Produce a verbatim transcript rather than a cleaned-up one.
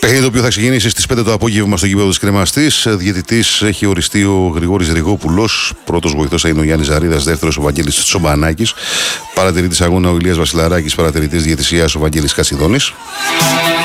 Παιχνίδι το οποίο θα ξεκινήσει στις πέντε το απόγευμα στο γήπεδο της Κρεμαστής. Διαιτητής έχει οριστεί ο Γρηγόρης Ριγόπουλος. Πρώτος βοηθός θα είναι ο Γιάννης Ζαρίδας. Δεύτερος ο Βαγγέλης Τσομπανάκης. Παρατηρητής αγώνα ο Ηλίας Βασιλαράκης. Παρατηρητής διαιτησίας ο Βαγγέλης Κασιδόνης.